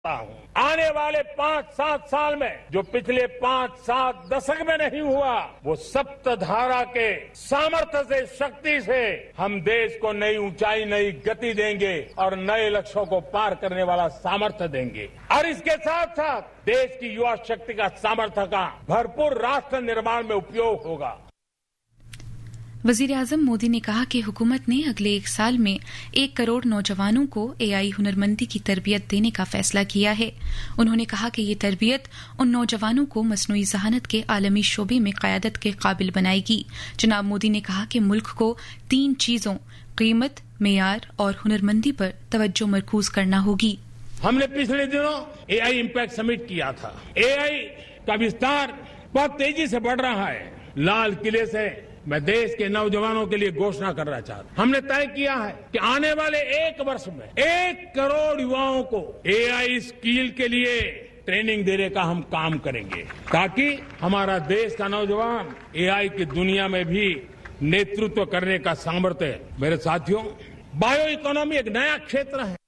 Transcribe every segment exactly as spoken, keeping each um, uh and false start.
आने वाले पांच सात साल में जो पिछले पांच सात दशक में नहीं हुआ, वो सप्तधारा के सामर्थ्य से, शक्ति से हम देश को नई ऊंचाई, नई गति देंगे और नए लक्ष्यों को पार करने वाला सामर्थ्य देंगे। और इसके साथ साथ देश की युवा शक्ति का सामर्थ्य का भरपूर राष्ट्र निर्माण में उपयोग होगा। वजीर आजम मोदी ने कहा कि हुकूमत ने अगले एक साल में एक करोड़ नौजवानों को एआई हुनरमंदी की तरबियत देने का फैसला किया है। उन्होंने कहा कि ये तरबियत उन नौजवानों को मसनूई ज़हानत के आलमी शोबे में क़यादत के काबिल बनाएगी। जनाब मोदी ने कहा कि मुल्क को तीन चीज़ों कीमत, मेयार और हुनरमंदी पर तवज्जो मरकूज करना होगी। हमने पिछले दिनों एआई इम्पैक्ट समिट किया था। एआई का विस्तार बहुत तेजी से बढ़ रहा है। लाल किले से मैं देश के नौजवानों के लिए घोषणा करना चाहता हूं। हमने तय किया है कि आने वाले एक वर्ष में एक करोड़ युवाओं को एआई स्किल के लिए ट्रेनिंग देने का हम काम करेंगे, ताकि हमारा देश का नौजवान एआई की दुनिया में भी नेतृत्व करने का सामर्थ्य। मेरे साथियों, बायो इकोनॉमी एक नया क्षेत्र है।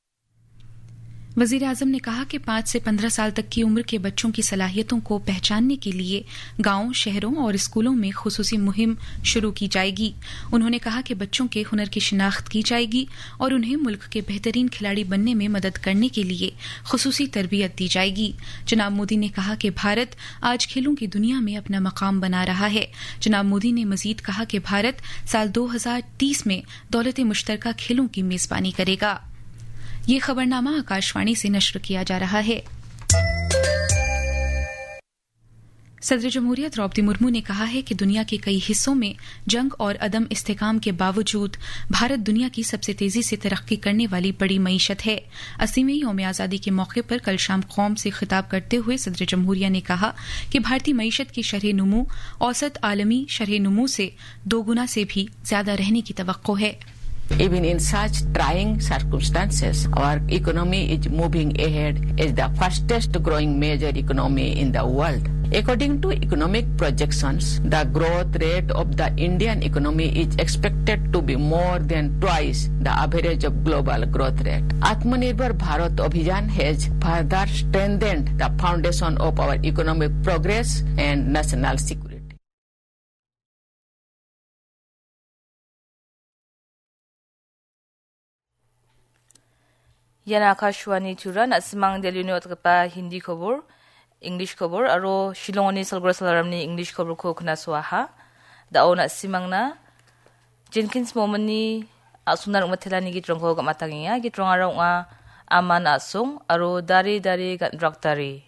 वजीर आजम ने कहा कि पांच से पंद्रह साल तक की उम्र के बच्चों की सलाहियतों को पहचानने के लिए गांवों, शहरों और स्कूलों में खुसूसी मुहिम शुरू की जाएगी। उन्होंने कहा कि बच्चों के हुनर की शिनाख्त की जाएगी और उन्हें मुल्क के बेहतरीन खिलाड़ी बनने में मदद करने के लिए खुसूसी तरबियत दी जाएगी। जनाब मोदी ने कहा कि भारत आज खेलों की दुनिया में अपना मकाम बना रहा है। जनाब मोदी ने मजीद कहा कि भारत साल दो हजार तीस में दौलत मुश्तरका खेलों की मेजबानी करेगा। ये खबरनामा आकाशवाणी से नश्र किया जा रहा है। सदर जमहूरियत द्रौपदी मुर्मू ने कहा है कि दुनिया के कई हिस्सों में जंग और अदम इस्तेकाम के बावजूद भारत दुनिया की सबसे तेजी से तरक्की करने वाली बड़ी मईशत है। अस्सीवें यौम आज़ादी के मौके पर कल शाम कौम से खिताब करते हुए सदर जमहूरिया ने कहा कि भारतीय मईशत की शरह नुमू औसत आलमी शरह नुमू से दो गुना से भी ज्यादा रहने की तवक्को है। Even in such trying circumstances, our economy is moving ahead as the fastest growing major economy in the world. According to economic projections, the growth rate of the Indian economy is expected to be more than twice the average of global growth rate. Atmanirbhar Bharat Abhiyan has further strengthened the foundation of our economic progress and national security. Yan Akashwani Turan at Simang Delino at pa Hindi khobor, English khobor, aro Shilongoni Salgora Salaramni English khobor ko kunaswaha, daon at Simang na, Jenkins Momani, Asunan Umatela ni gitrong ko gamatangiya, gitrong araw nga aman asong, aro dari dari gat draktari.